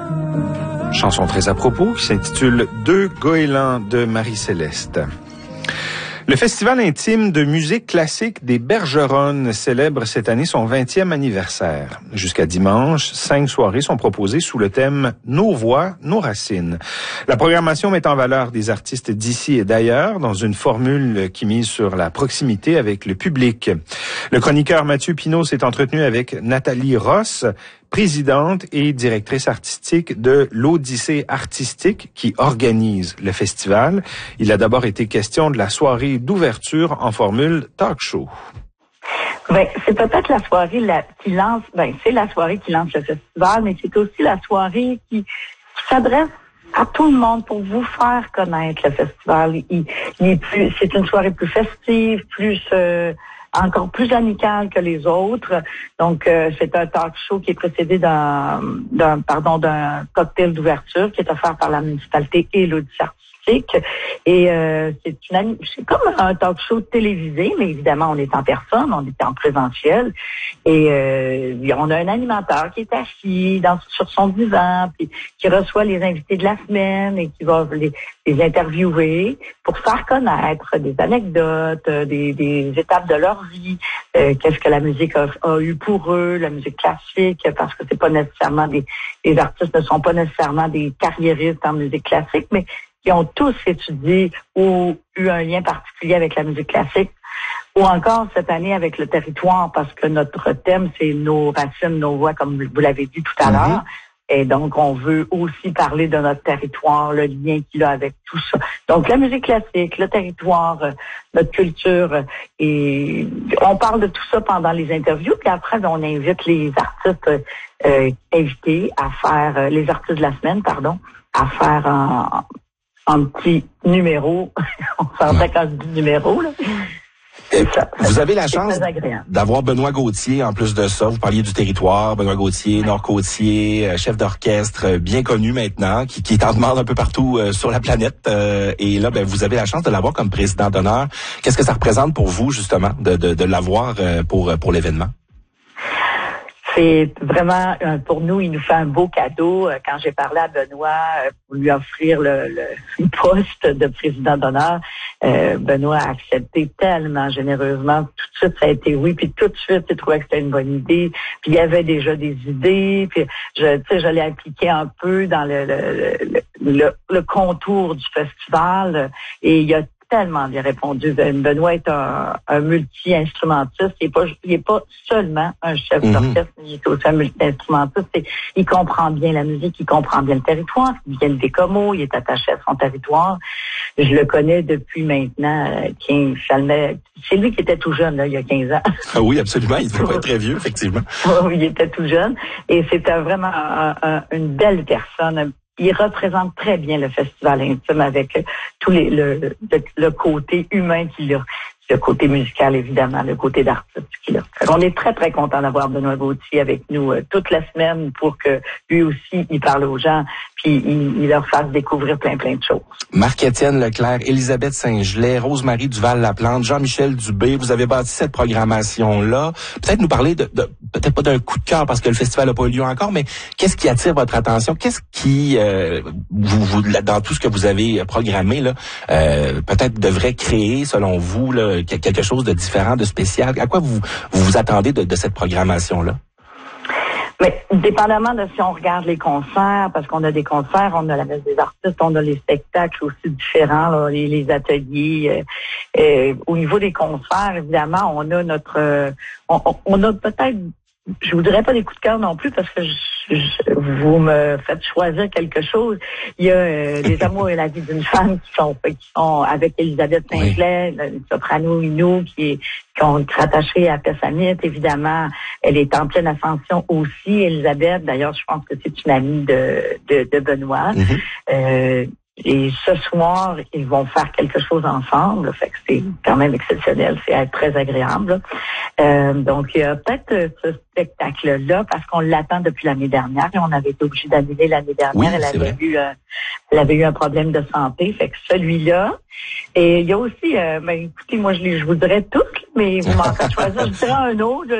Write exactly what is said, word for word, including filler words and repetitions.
Chanson très à propos qui s'intitule « Deux goélands » de Marie-Céleste. Le Festival intime de musique classique des Bergeronnes célèbre cette année son vingtième anniversaire. Jusqu'à dimanche, cinq soirées sont proposées sous le thème « Nos voix, nos racines ». La programmation met en valeur des artistes d'ici et d'ailleurs dans une formule qui mise sur la proximité avec le public. Le chroniqueur Mathieu Pinault s'est entretenu avec Nathalie Ross, présidente et directrice artistique de l'Odyssée artistique qui organise le festival. Il a d'abord été question de la soirée d'ouverture en formule talk show. Ben, c'est peut-être la soirée la, qui lance, ben, c'est la soirée qui lance le festival, mais c'est aussi la soirée qui, qui s'adresse à tout le monde pour vous faire connaître le festival. Il, il est plus, c'est une soirée plus festive, plus, euh, encore plus amicale que les autres. Donc, euh, c'est un talk show qui est précédé d'un, d'un, pardon, d'un cocktail d'ouverture qui est offert par la municipalité et l'Odyssée artistique. Et euh, c'est une, c'est comme un talk show télévisé, mais évidemment, on est en personne, on est en présentiel. Et euh, on a un animateur qui est assis dans, sur son divan, puis qui reçoit les invités de la semaine et qui va les, les interviewer pour faire connaître des anecdotes, des, des étapes de leur vie, euh, qu'est-ce que la musique a, a eu pour eux, la musique classique, parce que c'est pas nécessairement des, les artistes ne sont pas nécessairement des carriéristes en musique classique, mais qui ont tous étudié ou eu un lien particulier avec la musique classique, ou encore cette année avec le territoire, parce que notre thème, c'est nos racines, nos voix, comme vous l'avez dit tout à mm-hmm. l'heure. Et donc, on veut aussi parler de notre territoire, le lien qu'il a avec tout ça. Donc, la musique classique, le territoire, notre culture, et on parle de tout ça pendant les interviews, puis après, on invite les artistes euh, invités à faire, euh, les artistes de la semaine, pardon, à faire un, un petit numéro. On s'entend quand je dis numéro, là. Ça, vous avez la chance d'avoir Benoît Gauthier en plus de ça. Vous parliez du territoire, Benoît Gauthier, ouais. Nord-Côtier, chef d'orchestre bien connu maintenant, qui, qui est en demande un peu partout euh, sur la planète. Euh, et là, ben, vous avez la chance de l'avoir comme président d'honneur. Qu'est-ce que ça représente pour vous, justement, de, de, de l'avoir euh, pour, pour l'événement? C'est vraiment, pour nous, il nous fait un beau cadeau. Quand j'ai parlé à Benoît pour lui offrir le, le poste de président d'honneur, euh, Benoît a accepté tellement généreusement. Tout de suite, ça a été oui. Puis tout de suite, il trouvait que c'était une bonne idée. Puis il y avait déjà des idées. Puis je, tu sais, je l'ai appliqué un peu dans le, le, le, le, le contour du festival. Et il y a tellement bien répondu. Benoît est un, un multi-instrumentiste. Il n'est pas, il est pas seulement un chef mm-hmm. d'orchestre, il est aussi un multi-instrumentiste. Et il comprend bien la musique, il comprend bien le territoire. Il vient de Bécomo, il est attaché à son territoire. Je le connais depuis maintenant quinze, c'est lui qui était tout jeune, là, il y a quinze ans. Ah oui, absolument. Il ne devait pas être très vieux, effectivement. Oui, il était tout jeune. Et c'était vraiment un, un, une belle personne. Il représente très bien le festival intime avec tous les le, le, le côté humain qu'il a, le côté musical évidemment, le côté d'artiste qu'il a. On est très très content d'avoir Benoît Gauthier avec nous euh, toute la semaine pour que lui aussi il parle aux gens puis il, il leur fasse découvrir plein plein de choses. Marc-Étienne Leclerc, Élisabeth Saint-Gelais, Rose-Marie Duval-Laplante, Jean-Michel Dubé, vous avez bâti cette programmation-là. Peut-être nous parler de, de peut-être pas d'un coup de cœur parce que le festival n'a pas eu lieu encore, mais qu'est-ce qui attire votre attention? Qu'est-ce qui, euh, vous, vous, dans tout ce que vous avez programmé, là, euh, peut-être devrait créer, selon vous, là, quelque chose de différent, de spécial? À quoi vous vous, vous attendez de, de cette programmation-là? Mais dépendamment de si on regarde les concerts, parce qu'on a des concerts, on a la messe des artistes, on a les spectacles aussi différents, là, les, les ateliers. Euh, euh, au niveau des concerts, évidemment, on a notre, euh, on, on a peut-être, je vous dirais pas des coups de cœur non plus parce que je, je, vous me faites choisir quelque chose. Il y a euh, Les Amours et la vie d'une femme qui sont, qui sont avec Élisabeth Saint-Gelais, oui. soprano Inou, qui est qui ont rattaché à Pessamit, évidemment. Elle est en pleine ascension aussi, Élisabeth. D'ailleurs, je pense que c'est une amie de, de, de Benoît. Mm-hmm. Euh, Et ce soir, ils vont faire quelque chose ensemble. Fait que c'est quand même exceptionnel. C'est très agréable. Euh, donc, il y a peut-être ce spectacle-là parce qu'on l'attend depuis l'année dernière et on avait été obligé d'annuler l'année dernière. Oui, elle avait eu, euh, elle avait eu un problème de santé. Fait que celui-là. Et il y a aussi, euh, ben, écoutez, moi, je, les, je vous dirais tous, mais vous m'en faites choisir. Je dirais un autre.